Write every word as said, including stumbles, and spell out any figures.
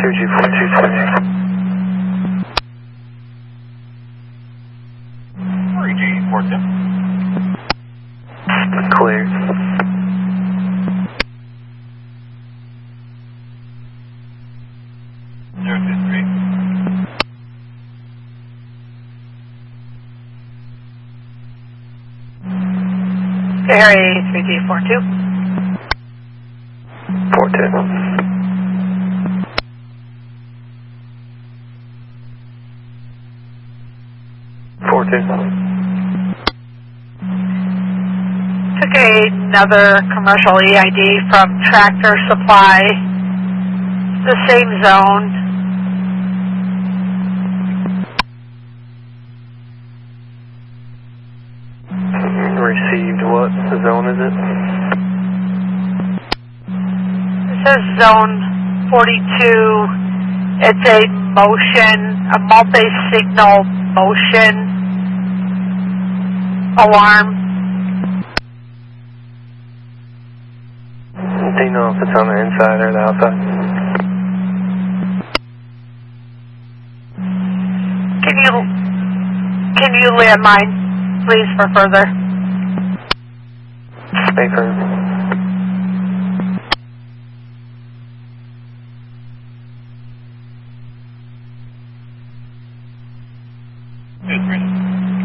two G four two twenty-eight. three G four two. Clear. zero two three. Harry three G four two. four two. four two. Took another commercial E I D from Tractor Supply, the same zone. Received what zone is it? It says zone forty-two. It's a motion, a multi-signal motion alarm. Do you know if it's on the inside or the outside? Can you, can you landmine, please, for further? Stay firm.